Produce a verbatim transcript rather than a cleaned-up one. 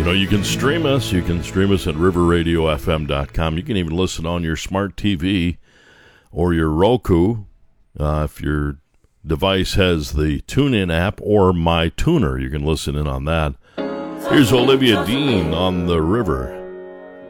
know, you can stream us. You can stream us at river radio f m dot com. You can even listen on your smart T V or your Roku uh, if your device has the TuneIn app or My Tuner. You can listen in on that. Here's Olivia Dean on the River.